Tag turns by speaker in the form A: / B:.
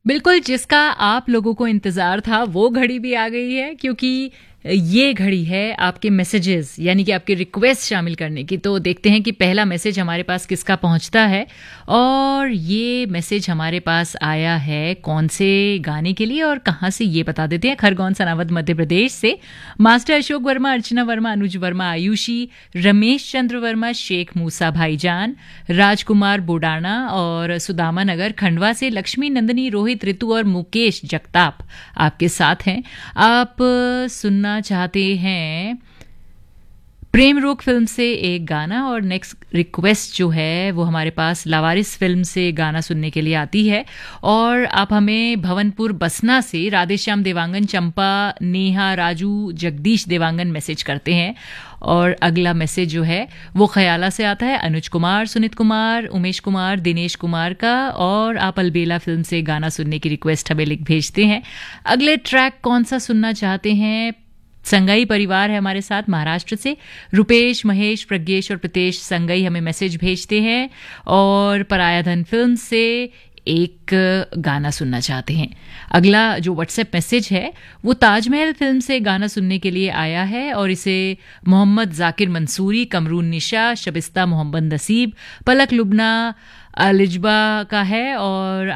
A: बिल्कुल, जिसका आप लोगों को इंतज़ार था वो घड़ी भी आ गई है क्योंकि ये घड़ी है आपके मैसेजेस यानी कि आपकी रिक्वेस्ट शामिल करने की। तो देखते हैं कि पहला मैसेज हमारे पास किसका पहुंचता है और ये मैसेज हमारे पास आया है कौन से गाने के लिए और कहाँ से ये बता देते हैं। खरगोन सनावद मध्य प्रदेश से मास्टर अशोक वर्मा, अर्चना वर्मा, अनुज वर्मा, आयुषी, रमेश चंद्र वर्मा, शेख मूसा भाईजान, राजकुमार बोडाना और सुदामा नगर खंडवा से लक्ष्मी नंदनी, रोहित, ऋतु और मुकेश जगताप आपके साथ हैं। आप सुनना चाहते हैं प्रेम रोग फिल्म से एक गाना और नेक्स्ट रिक्वेस्ट जो है वो हमारे पास लावारिस फिल्म से गाना सुनने के लिए आती है। और आप हमें भवनपुर बसना से राधेश्याम देवांगन, चंपा, नेहा, राजू, जगदीश देवांगन मैसेज करते हैं। और अगला मैसेज जो है वो खयाला से आता है, अनुज कुमार, सुनीत कुमार, उमेश कुमार, दिनेश कुमार का। और आप अलबेला फिल्म से गाना सुनने की रिक्वेस्ट हमें लिख भेजते हैं। अगले ट्रैक कौन सा सुनना चाहते हैं? संगई परिवार है हमारे साथ महाराष्ट्र से, रुपेश, महेश, प्रज्ञेश और प्रीतेश संगई हमें मैसेज भेजते हैं और परायाधन फिल्म से एक गाना सुनना चाहते हैं। अगला जो व्हाट्सएप मैसेज है वो ताजमहल फिल्म से गाना सुनने के लिए आया है और इसे मोहम्मद जाकिर मंसूरी, कमरून निशा, शबिस्ता मोहम्मद नसीब, पलक लुबना अलिजबा का है। और